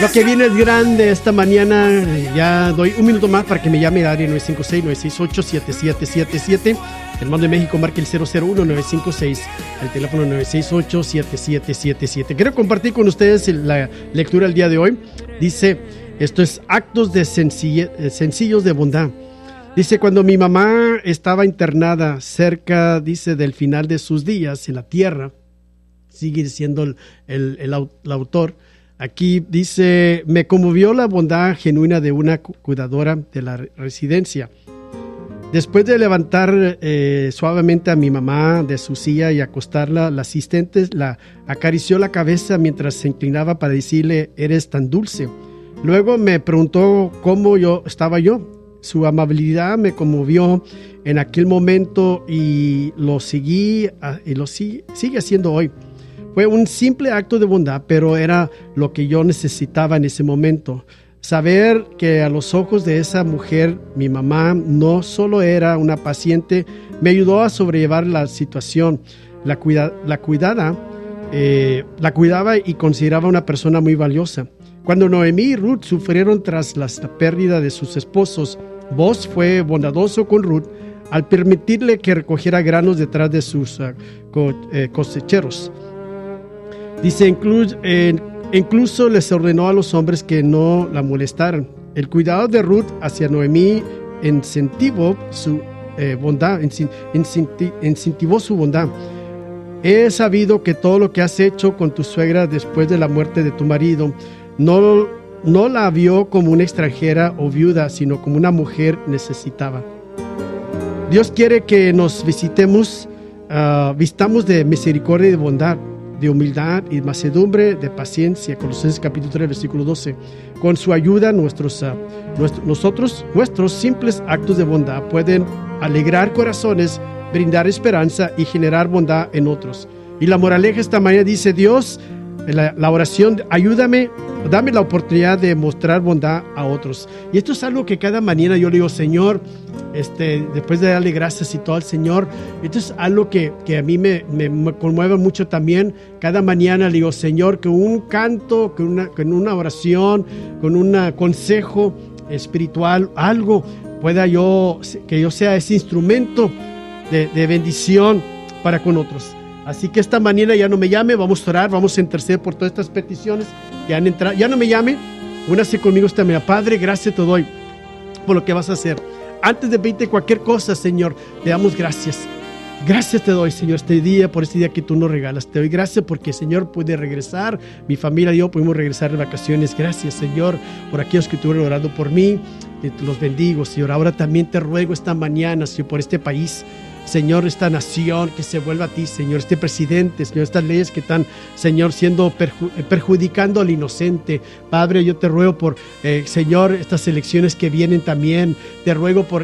Lo que viene es grande esta mañana. Ya doy un minuto más para que me llame el área 956-968-7777. El mando de México marque el 001-956. El teléfono 968-7777. Quiero compartir con ustedes la lectura del día de hoy. Dice, esto es actos de sencillos de bondad. Dice, cuando mi mamá estaba internada cerca, dice, del final de sus días en la tierra, sigue siendo el autor. Aquí dice, me conmovió la bondad genuina de una cuidadora de la residencia. Después de levantar suavemente a mi mamá de su silla y acostarla, la asistente la acarició la cabeza mientras se inclinaba para decirle, eres tan dulce. Luego me preguntó cómo estaba yo. Su amabilidad me conmovió en aquel momento y lo sigue haciendo hoy. Fue un simple acto de bondad, pero era lo que yo necesitaba en ese momento. Saber que a los ojos de esa mujer, mi mamá no solo era una paciente, me ayudó a sobrellevar la situación. La cuidaba y consideraba una persona muy valiosa. Cuando Noemí y Ruth sufrieron tras la pérdida de sus esposos, Boaz fue bondadoso con Ruth al permitirle que recogiera granos detrás de sus cosecheros. Dice, incluso les ordenó a los hombres que no la molestaran. El cuidado de Ruth hacia Noemí incentivó su bondad. He sabido que todo lo que has hecho con tu suegra después de la muerte de tu marido, no la vio como una extranjera o viuda, sino como una mujer necesitada. Dios quiere que nos vistamos de misericordia y de bondad, de humildad y mansedumbre, de paciencia. Colosenses capítulo 3, versículo 12. Con su ayuda, nuestros simples actos de bondad pueden alegrar corazones, brindar esperanza y generar bondad en otros. Y la moraleja esta mañana dice, Dios, la oración, ayúdame, dame la oportunidad de mostrar bondad a otros. Y esto es algo que cada mañana yo le digo, Señor, después de darle gracias y todo al Señor, esto es algo que a mí me conmueve mucho también. Cada mañana le digo, Señor, que un canto, con una oración, con un consejo espiritual, algo que yo sea ese instrumento de bendición para con otros. Así que esta mañana ya no me llame, vamos a orar, vamos a interceder por todas estas peticiones que han entrado. Ya no me llame, únase conmigo esta mañana. Padre, gracias te doy por lo que vas a hacer. Antes de pedirte cualquier cosa, Señor, te damos gracias. Gracias te doy, Señor, por este día que tú nos regalas. Te doy gracias porque, Señor, pude regresar. Mi familia y yo pudimos regresar de vacaciones. Gracias, Señor, por aquellos que estuvieron orando por mí. Te los bendigo, Señor. Ahora también te ruego esta mañana, Señor, por este país. Señor, esta nación que se vuelva a ti, Señor, este presidente, Señor, estas leyes que están, Señor, siendo perjudicando al inocente. Padre, yo te ruego por, Señor, estas elecciones que vienen también. Te ruego por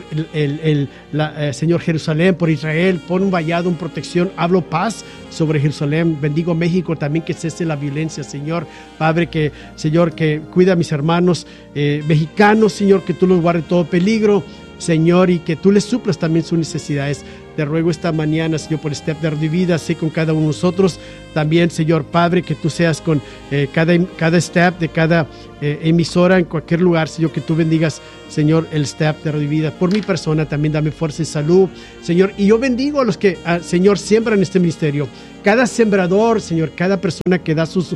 Señor, Jerusalén, por Israel. Pon un vallado, una protección. Hablo paz sobre Jerusalén. Bendigo México también, que cese la violencia, Señor. Padre, Señor, que cuida a mis hermanos mexicanos, Señor, que tú los guardes de todo peligro, Señor, y que tú les suplas también sus necesidades. Te ruego esta mañana, Señor, por este step de vida, sé con cada uno de nosotros. También, Señor Padre, que tú seas con cada step de cada emisora en cualquier lugar, Señor, que tú bendigas, Señor, el step de vida. Por mi persona también dame fuerza y salud, Señor. Y yo bendigo a los que, Señor, siembran este ministerio. Cada sembrador, Señor, cada persona que da sus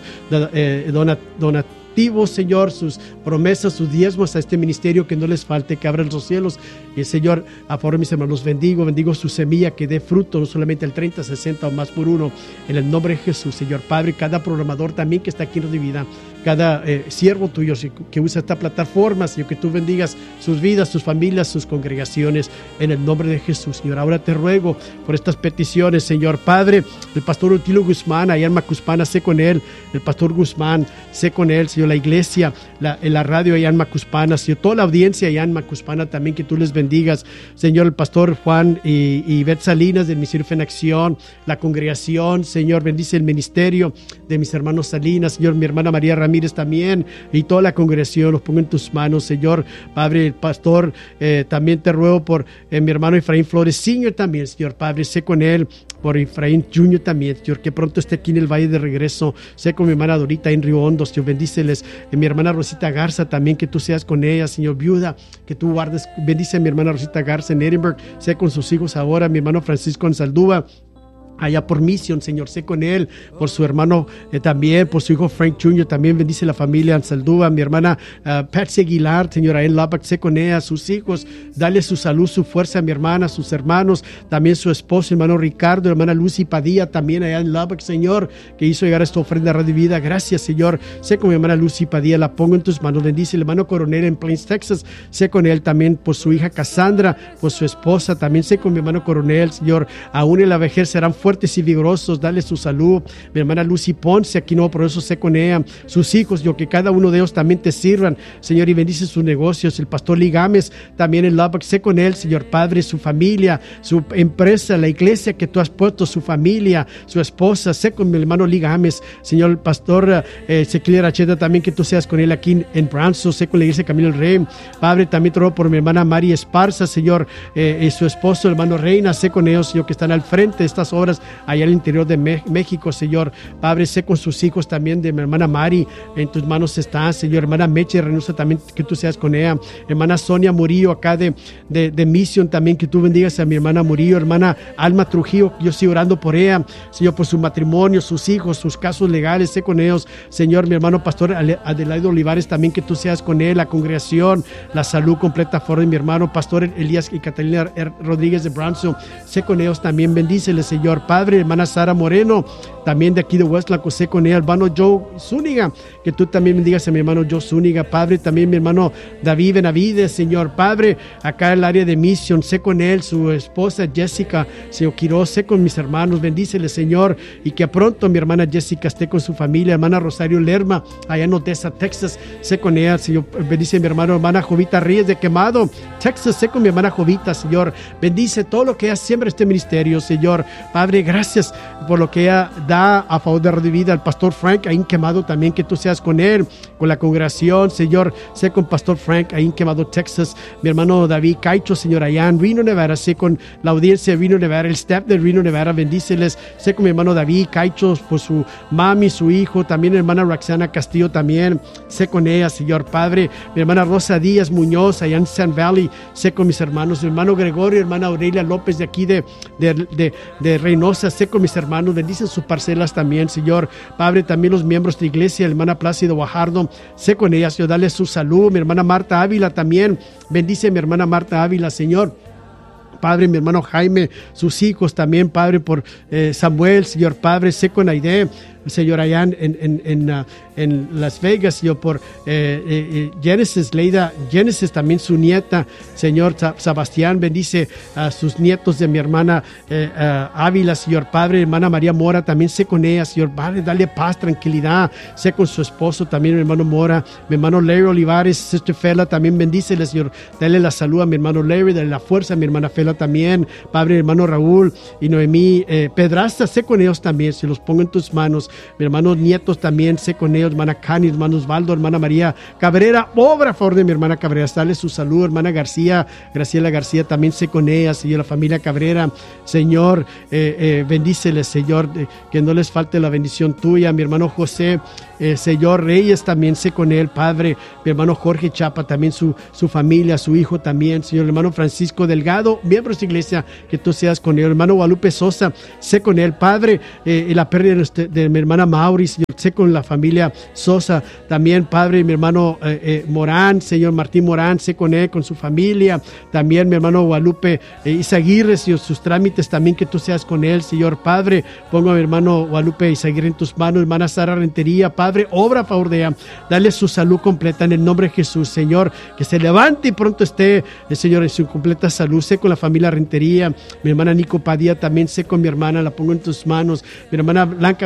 donativos, Señor, sus promesas, sus diezmos a este ministerio, que no les falte, que abran los cielos. Y Señor, a favor de mis hermanos, bendigo su semilla, que dé fruto, no solamente el 30, 60 o más por uno, en el nombre de Jesús, Señor Padre. Cada programador también que está aquí en Radio Vida, cada siervo tuyo que usa esta plataforma, Señor, que tú bendigas sus vidas, sus familias, sus congregaciones, en el nombre de Jesús, Señor. Ahora te ruego por estas peticiones, Señor Padre, el pastor Utilio Guzmán, allá en Macuspana, sé con él, el pastor Guzmán, sé con él, Señor, la iglesia, la radio allá en Macuspana, Señor, toda la audiencia allá en Macuspana también, que tú les bendigas, Señor, el pastor Juan y Beth Salinas del Ministerio Fe en Acción, la congregación, Señor, bendice el ministerio de mis hermanos Salinas, Señor, mi hermana María Ramírez, Ramírez también y toda la congregación, los pongo en tus manos, Señor. Padre, el pastor, también te ruego por mi hermano Efraín Flores Sr. también, Señor. Padre, sé con él, por Efraín Jr. también, Señor, que pronto esté aquí en el Valle de Regreso. Sé con mi hermana Dorita en Río Hondo, Señor, bendíceles. Mi hermana Rosita Garza también, que tú seas con ella, Señor, viuda, que tú guardes, bendice a mi hermana Rosita Garza en Edinburgh, sé con sus hijos ahora, mi hermano Francisco en Saldúa, allá por Mission, Señor, sé con él, por su hermano también, por su hijo Frank Jr., también bendice la familia en Saldúa, mi hermana Patsy Aguilar, Señor, a él Lubbock, sé con ella, sus hijos, dale su salud, su fuerza a mi hermana, sus hermanos, también su esposo, hermano Ricardo, hermana Lucy Padilla, también allá en Lubbock, Señor, que hizo llegar esta ofrenda de vida, gracias, Señor, sé con mi hermana Lucy Padilla, la pongo en tus manos, bendice el hermano Coronel en Plains, Texas, sé con él también, por su hija Cassandra, por su esposa, también sé con mi hermano Coronel, Señor, aún en la vejez serán fuertes y vigorosos, dale su salud. Mi hermana Lucy Ponce, aquí no, por eso sé con ella, sus hijos, yo que cada uno de ellos también te sirvan, Señor, y bendice sus negocios. El pastor Ligames, también en Lubbock, sé con él, Señor Padre, su familia, su empresa, la iglesia que tú has puesto, su familia, su esposa, sé con mi hermano Ligames, Señor, el pastor Ezequiel Racheta, también que tú seas con él aquí en Brownsville, sé con la iglesia Camino del Rey. Padre, también te ruego por mi hermana Mari Esparza, Señor, y su esposo, hermano Reina, sé con ellos, Señor, que están al frente de estas obras allá al interior de México, Señor. Padre, sé con sus hijos también, de mi hermana Mari, en tus manos está, Señor. Hermana Meche Renuncia, también que tú seas con ella. Hermana Sonia Murillo, acá de Mission, también que tú bendigas a mi hermana Murillo. Hermana Alma Trujillo, yo sigo orando por ella, Señor, por su matrimonio, sus hijos, sus casos legales, sé con ellos, Señor. Mi hermano pastor Adelaido Olivares, también que tú seas con él, la congregación, la salud completa a favor de mi hermano pastor Elías y Catalina Rodríguez de Brownsville, sé con ellos también, bendíceles, Señor. Padre, hermana Sara Moreno, también de aquí de Westlaco, sé con ella, hermano Joe Zúñiga, que tú también bendigas a mi hermano Joe Zúñiga. Padre, también mi hermano David Benavides, Señor. Padre, acá en el área de Mission, sé con él, su esposa Jessica, Señor Quiroz, sé con mis hermanos, bendíceles, Señor, y que pronto mi hermana Jessica esté con su familia. Hermana Rosario Lerma, allá en Odessa, Texas, sé con ella, Señor, bendice a mi hermana Jovita Ríos de Quemado, Texas, sé con mi hermana Jovita, Señor, bendice todo lo que ella siembra este ministerio, Señor. Padre, gracias por lo que ella da a favor de Radio Vida. Al pastor Frank ahí en Quemado también, que tú seas con él, con la congregación, Señor. Sé con pastor Frank ahí en Quemado, Texas. Mi hermano David Caicho, Señor, allá en Reno, Nevada. Sé con la audiencia de Reno, Nevada, el staff de Reno, Nevada, bendíceles. Sé con mi hermano David Caicho, por su mami, su hijo, también hermana Roxana Castillo también. Sé con ella, Señor Padre. Mi hermana Rosa Díaz Muñoz, allá en Sun Valley. Sé con mis hermanos, mi hermano Gregorio, hermana Aurelia López de aquí de Reynosa. Sé con mis hermanos, bendicen sus parcelas también, Señor Padre. También los miembros de la iglesia, hermana Plácido Guajardo, sé con ella, Señor, dale su salud. Mi hermana Marta Ávila también, bendice a mi hermana Marta Ávila, Señor Padre. Mi hermano Jaime, sus hijos también, Padre, por Samuel, Señor Padre, sé con Aide, Señor, allá en Las Vegas, Señor, por Genesis, Leida Genesis, también su nieta, Señor Sebastián, bendice a sus nietos de mi hermana Ávila, Señor Padre. Hermana María Mora, también sé con ella, Señor Padre, dale paz, tranquilidad, sé con su esposo también, mi hermano Mora. Mi hermano Larry Olivares, Sister Fela, también bendícele, Señor, dale la salud a mi hermano Larry, dale la fuerza a mi hermana Fela también, Padre. Hermano Raúl y Noemí Pedraza, sé con ellos también, se los pongo en tus manos. Mi hermano nietos también, sé con ellos, hermana Cani, hermano Osvaldo, hermana María Cabrera, obra a favor de mi hermana Cabrera, dale su salud. Hermana García, Graciela García, también sé con ella, Señor, la familia Cabrera, Señor, bendíceles, Señor, que no les falte la bendición tuya. Mi hermano José, Señor Reyes, también sé con él, Padre. Mi hermano Jorge Chapa, también su familia, su hijo también, Señor. Hermano Francisco Delgado, miembros de iglesia, que tú seas con él. Hermano Guadalupe Sosa, sé con él, Padre. Y la pérdida de mi hermana Mauri, Señor, sé con la familia Sosa también, Padre. Mi hermano Morán, Señor Martín Morán, sé con él, con su familia también. Mi hermano Guadalupe Izaguirre, Señor, sus trámites también, que tú seas con él, Señor Padre. Pongo a mi hermano Guadalupe Izaguirre en tus manos. Hermana Sara Rentería, Padre, obra a favor de ella, dale su salud completa en el nombre de Jesús, Señor, que se levante y pronto esté, Señor, en su completa salud. Sé con la familia Rentería. Mi hermana Nico Padilla también, sé con mi hermana, la pongo en tus manos. Mi hermana Blanca González,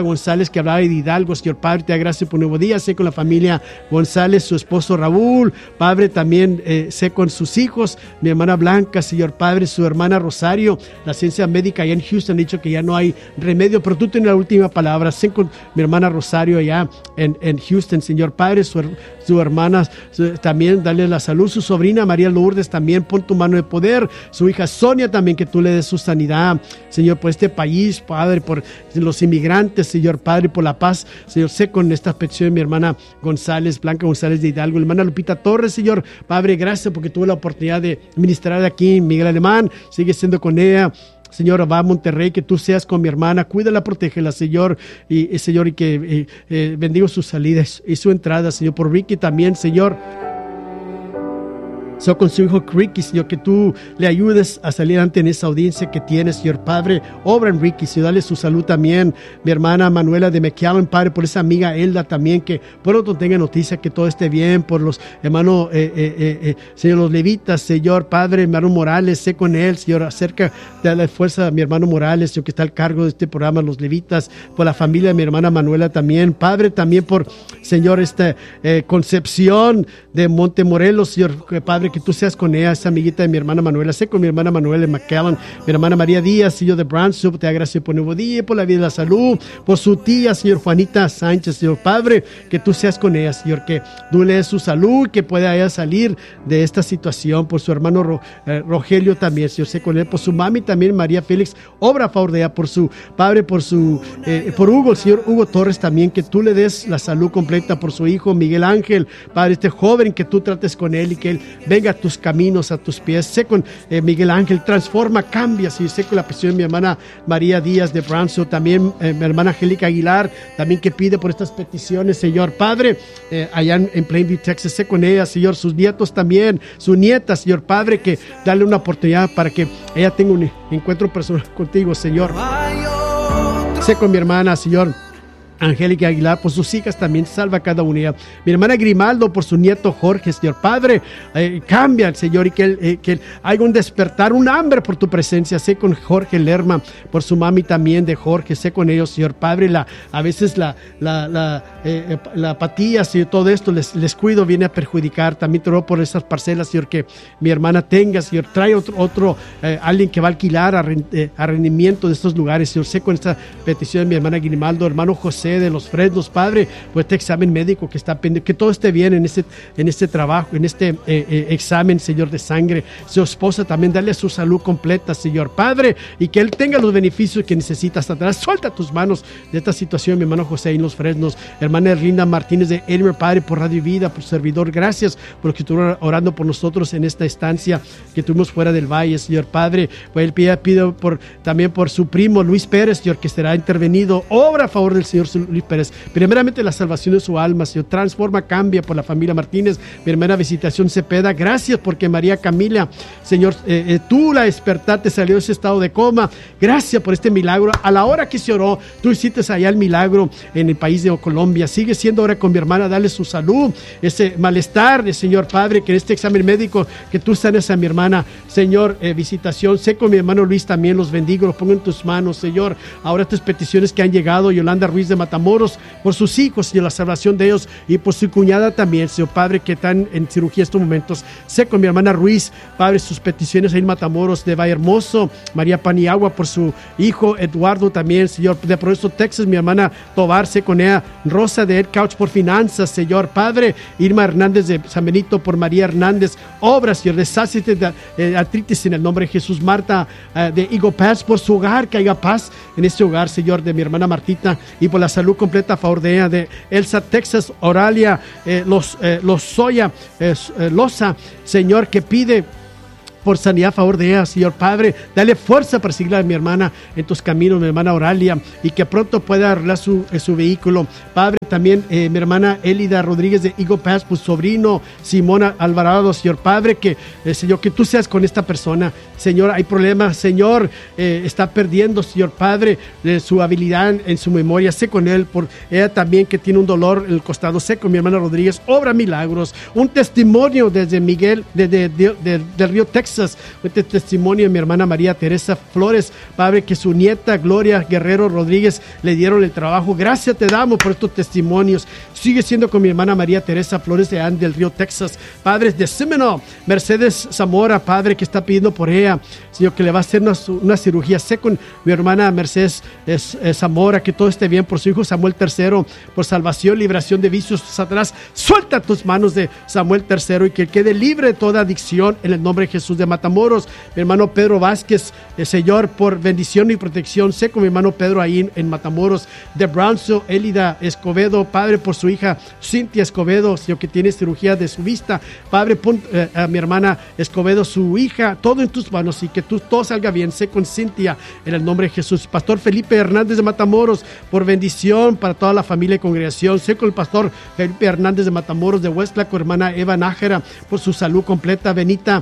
González, que hablaba de Hidalgo, Señor Padre, te da gracias por un nuevo día. Sé con la familia González, su esposo Raúl, Padre, también sé con sus hijos, mi hermana Blanca, Señor Padre, su hermana Rosario. La ciencia médica allá en Houston ha dicho que ya no hay remedio, pero tú tienes la última palabra. Sé con mi hermana Rosario allá en Houston, Señor Padre, su hermana también, dale la salud, su sobrina María Lourdes también, pon tu mano de poder, su hija Sonia también, que tú le des su sanidad, Señor, por este país, Padre, por los inmigrantes, Señor Padre, por la paz, Señor, sé con esta petición mi hermana González, Blanca González de Hidalgo, hermana Lupita Torres, Señor Padre, gracias porque tuve la oportunidad de ministrar aquí, Miguel Alemán, sigue siendo con ella. Señor, va a Monterrey, que tú seas con mi hermana, cuídala, protégela, Señor, y Señor, y que bendigo sus salidas y su entrada, Señor, por Ricky también, Señor. Con su hijo Ricky, Señor, que tú le ayudes a salir ante en esa audiencia que tienes, Señor Padre. Obra en Ricky, Señor, dale su salud también. Mi hermana Manuela de McAllen, Padre, por esa amiga Elda también, que pronto tenga noticia que todo esté bien. Por los hermanos, Señor, los levitas, Señor Padre, mi hermano Morales, sé con él, Señor, acerca de la fuerza de mi hermano Morales, Señor, que está al cargo de este programa, los levitas, por la familia de mi hermana Manuela también. Padre, también por, Señor, esta Concepción de Montemorelos, Señor, Padre, que tú seas con ella, esa amiguita de mi hermana Manuela. Sé con mi hermana Manuela de McAllen, mi hermana María Díaz, Señor de Brownsville, te da gracias por nuevo día, por la vida y la salud, por su tía, Señor Juanita Sánchez, Señor Padre, que tú seas con ella, Señor, que tú le des su salud, que pueda ella salir de esta situación, por su hermano Rogelio también, Señor, sé con él, por su mami también, María Félix, obra a favor de ella, por su Padre, por Hugo, el Señor Hugo Torres también, que tú le des la salud completa, por su hijo Miguel Ángel, Padre, este joven, que tú trates con él y que él venga a tus caminos, a tus pies. Sé con Miguel Ángel, transforma, cambia. Sí, sé con la petición de mi hermana María Díaz de Brownsville, también mi hermana Angélica Aguilar, también que pide por estas peticiones, Señor Padre, allá en Plainview, Texas. Sé con ella, Señor, sus nietos también, su nieta, Señor Padre, que dale una oportunidad para que ella tenga un encuentro personal contigo, Señor. Sé con mi hermana, Señor Angélica Aguilar, por sus hijas también, salva cada unidad. Mi hermana Grimaldo, por su nieto Jorge, Señor Padre, cambia, Señor, y que haya un despertar, un hambre por tu presencia. Sé con Jorge Lerma, por su mami también de Jorge, sé con ellos, Señor Padre, a veces la apatía, Señor, todo esto les cuido, viene a perjudicar. También te ruego por esas parcelas, Señor, que mi hermana tenga, Señor, trae otro alguien que va a alquilar a rendimiento de estos lugares, Señor. Sé con esta petición de mi hermana Grimaldo, hermano José de los Fresnos, Padre, por este examen médico que está pendiente, que todo esté bien en este trabajo, en este examen, Señor, de sangre. Su esposa también, dale su salud completa, Señor Padre, y que él tenga los beneficios que necesita hasta atrás. Suelta tus manos de esta situación, mi hermano José en los Fresnos, hermana Erlinda Martínez de Edmer, Padre, por Radio Vida, por servidor, gracias por lo que estuvo orando por nosotros en esta estancia que tuvimos fuera del valle, Señor Padre. Pues él pido también por su primo Luis Pérez, Señor, que será intervenido, obra a favor del Señor Luis Pérez, primeramente la salvación de su alma, Señor, transforma, cambia por la familia Martínez, mi hermana Visitación Cepeda, gracias porque María Camila, Señor, tú la despertaste, salió de ese estado de coma, gracias por este milagro, a la hora que se oró, tú hiciste allá el milagro en el país de Colombia, sigue siendo ahora con mi hermana, dale su salud, ese malestar, Señor Padre, que en este examen médico, que tú sanes a mi hermana, Señor, Visitación, sé con mi hermano Luis también, los bendigo, los pongo en tus manos, Señor, ahora estas peticiones que han llegado, Yolanda Ruiz de Matamoros, por sus hijos y la salvación de ellos, y por su cuñada también, Señor Padre, que están en cirugía estos momentos. Sé con mi hermana Ruiz, Padre, sus peticiones ahí en Matamoros, de Valle Hermoso, María Paniagua, por su hijo Eduardo también, Señor, de Progreso, Texas, mi hermana Tobar, sé con ella, Rosa de Ed Couch, por finanzas, Señor Padre, Irma Hernández de San Benito, por María Hernández, obras, Señor, deshácete de artritis en el nombre de Jesús. Marta de Eagle Pass, por su hogar, que haya paz en este hogar, Señor, de mi hermana Martita, y por la salud completa a favor de ella, de Elsa, Texas, Oralia, Lozoya, Loza, Señor, que pide por sanidad a favor de ella, Señor Padre, dale fuerza para seguir a mi hermana en tus caminos, mi hermana Oralia, y que pronto pueda arreglar su vehículo, Padre, También mi hermana Elida Rodríguez de Eagle Pass, pues sobrino Simona Alvarado, Señor Padre, que Señor, que tú seas con esta persona. Señor, hay problemas, Señor, está perdiendo, Señor Padre, su habilidad en su memoria. Sé con él, por ella también que tiene un dolor en el costado. Sé con mi hermana Rodríguez, obra milagros. Un testimonio desde Miguel, del Río Texas, un testimonio de mi hermana María Teresa Flores, Padre, que su nieta Gloria Guerrero Rodríguez le dieron el trabajo. Gracias te damos por estos testimonios. Sigue siendo con mi hermana María Teresa Flores del Río Texas, Padre, de Seminole, Mercedes Zamora, Padre, que está pidiendo por ella, Señor, que le va a hacer una cirugía. Sé con mi hermana Mercedes Zamora, que todo esté bien por su hijo Samuel III, por salvación, liberación de vicios. Satanás, suelta tus manos de Samuel III y que quede libre de toda adicción en el nombre de Jesús. De Matamoros, mi hermano Pedro Vázquez, Señor, por bendición y protección. Sé con mi hermano Pedro ahí en Matamoros. De Brownsville, Elida Escobedo, Padre, por su hija Cintia Escobedo, Señor, que tiene cirugía de su vista. Padre, pon a mi hermana Escobedo, su hija, todo en tus manos y que todo salga bien. Sé con Cintia en el nombre de Jesús. Pastor Felipe Hernández de Matamoros, por bendición para toda la familia y congregación. Sé con el pastor Felipe Hernández de Matamoros de Westlaco, hermana Eva Nájera, por su salud completa. Benita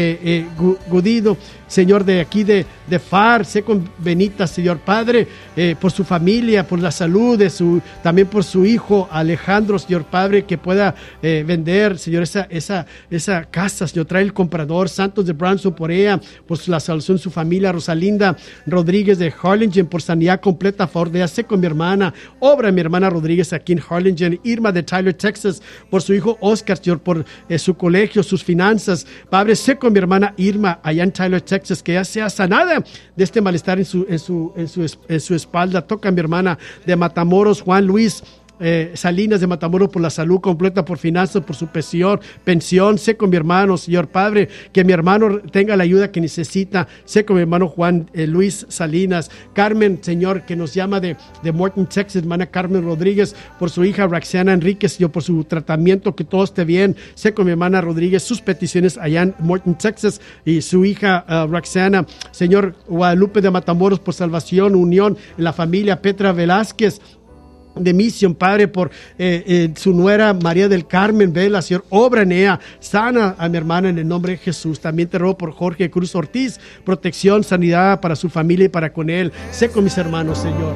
Gudido, Señor, de aquí de FAR. Sé con Benita, Señor Padre, por su familia, por la salud también por su hijo Alejandro, Señor Padre, que pueda vender, Señor, esa casa, Señor. Trae el comprador. Santos de Brownsville, por ella, por la salvación de su familia. Rosalinda Rodríguez de Harlingen, por sanidad completa a favor de ella. Sé con mi hermana, obra mi hermana Rodríguez aquí en Harlingen. Irma de Tyler, Texas, por su hijo Oscar, Señor, por su colegio, sus finanzas. Padre, sé con mi hermana Irma allá en Tyler, Texas, que ya sea sanada de este malestar en su espalda. Toca a mi hermana de Matamoros, Juan Luis Salinas de Matamoros, por la salud completa, por finanzas, por su pensión. Sé con mi hermano, Señor Padre, que mi hermano tenga la ayuda que necesita. Sé con mi hermano Juan Luis Salinas. Carmen, Señor, que nos llama de Morton, Texas, hermana Carmen Rodríguez, por su hija Roxana Enríquez, Señor, por su tratamiento, que todo esté bien. Sé con mi hermana Rodríguez, sus peticiones allá en Morton, Texas, y su hija Roxana. Señor, Guadalupe de Matamoros, por salvación, unión en la familia. Petra Velázquez de Misión, Padre, por su nuera María del Carmen Vela, Señor, obra en ella, sana a mi hermana en el nombre de Jesús. También te ruego por Jorge Cruz Ortiz, protección, sanidad para su familia y para con él. Sé con mis hermanos, Señor.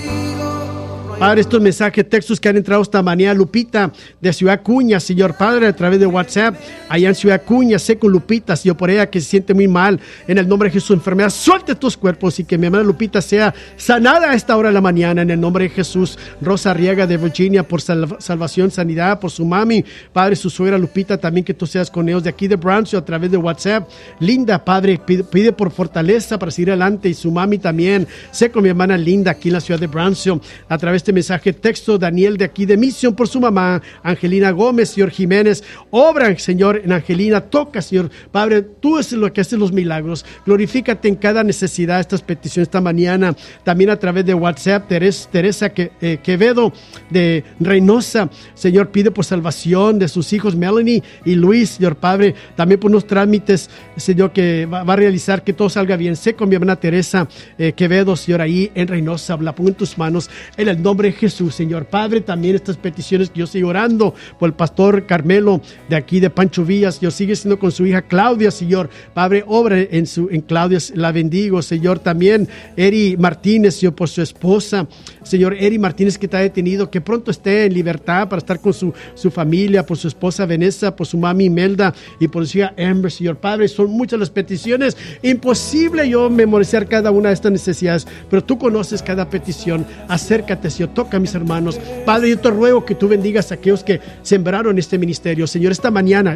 Padre, estos mensajes, textos que han entrado esta mañana. Lupita de Ciudad Acuña, Señor Padre, a través de WhatsApp, allá en Ciudad Acuña. Sé con Lupita, Señor, por ella que se siente muy mal. En el nombre de Jesús, enfermedad, suelte tus cuerpos y que mi hermana Lupita sea sanada a esta hora de la mañana. En el nombre de Jesús. Rosa Arriaga de Virginia, por salvación, sanidad, por su mami. Padre, su suegra Lupita, también que tú seas con ellos. De aquí de Brownsville, a través de WhatsApp. Linda, Padre, pide por fortaleza para seguir adelante, y su mami también. Sé con mi hermana Linda, aquí en la ciudad de Brownsville, a través de mensaje texto. Daniel de aquí de Misión, por su mamá Angelina Gómez, Señor Jiménez, obra, Señor, en Angelina. Toca, Señor Padre, tú es lo que haces los milagros. Glorifícate en cada necesidad. Estas peticiones esta mañana, también a través de WhatsApp. Teresa Quevedo de Reynosa, Señor, pide por salvación de sus hijos Melanie y Luis, Señor Padre, también por unos trámites, Señor, que va a realizar, que todo salga bien. Sé con mi hermana Teresa Quevedo, Señor, ahí en Reynosa. La pongo en tus manos en el nombre de Jesús, Señor Padre. También estas peticiones que yo sigo orando por el pastor Carmelo de aquí de Pancho Villas. Yo sigue siendo con su hija Claudia, Señor Padre, obra en Claudia, la bendigo, Señor. También Eri Martínez, Señor, por su esposa, Señor, Eri Martínez, que está detenido, que pronto esté en libertad para estar con su familia, por su esposa Vanessa, por su mami Imelda y por su hija Amber, Señor Padre. Son muchas las peticiones, imposible yo memorizar cada una de estas necesidades, pero tú conoces cada petición. Acércate, Señor, toca a mis hermanos. Padre, yo te ruego que tú bendigas a aquellos que sembraron este ministerio, Señor, esta mañana,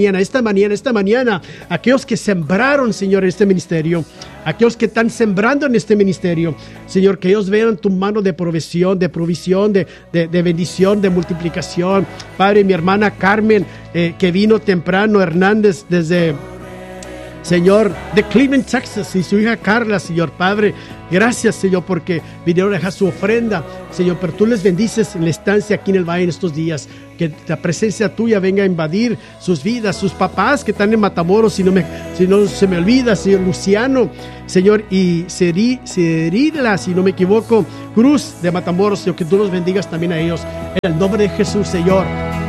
aquellos que sembraron, Señor, en este ministerio, aquellos que están sembrando en este ministerio, Señor, que ellos vean tu mano de provisión, de bendición, de multiplicación. Padre, mi hermana Carmen, que vino temprano, Hernández, desde Señor, de Cleveland, Texas, y su hija Carla, Señor Padre. Gracias, Señor, porque vinieron a dejar su ofrenda, Señor, pero tú les bendices en la estancia aquí en el valle en estos días. Que la presencia tuya venga a invadir sus vidas, sus papás que están en Matamoros, si no se me olvida, Señor Luciano, Señor, y Cerila, si no me equivoco, Cruz de Matamoros, Señor, que tú los bendigas también a ellos, en el nombre de Jesús, Señor.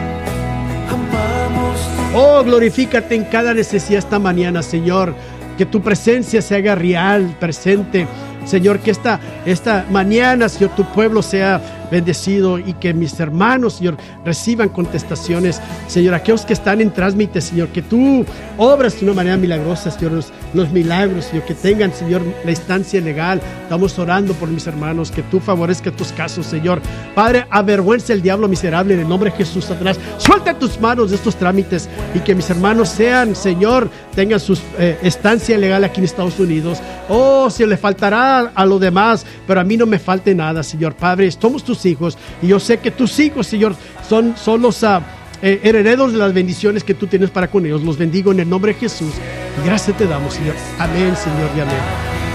Oh, glorifícate en cada necesidad esta mañana, Señor. Que tu presencia se haga real, presente. Señor, que esta mañana, Señor, tu pueblo sea bendecido y que mis hermanos, Señor, reciban contestaciones. Señor, aquellos que están en trámite, Señor, que tú obras de una manera milagrosa, Señor, los milagros, Señor, que tengan, Señor, la instancia legal. Estamos orando por mis hermanos, que tú favorezcas tus casos, Señor. Padre, avergüenza el diablo miserable en el nombre de Jesús, Satanás. Suelta tus manos de estos trámites y que mis hermanos sean, Señor, tengan su estancia legal aquí en Estados Unidos. Oh, si le faltará a lo demás, pero a mí no me falte nada, Señor Padre. Somos tus hijos y yo sé que tus hijos, Señor, son los herederos de las bendiciones que tú tienes para con ellos. Los bendigo en el nombre de Jesús y gracias te damos, Señor. Amén, Señor, y amén.